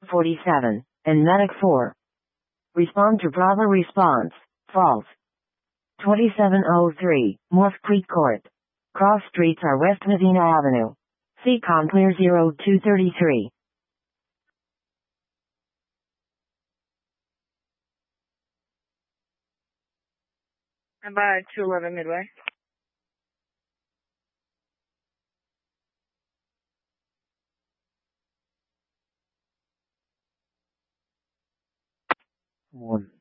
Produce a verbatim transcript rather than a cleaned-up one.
forty-seven, and Medic four. Respond to Bravo response, false. twenty-seven oh three, Morph Creek Court. Cross streets are West Medina Avenue. C COM clear zero two thirty-three. About two eleven Midway. One.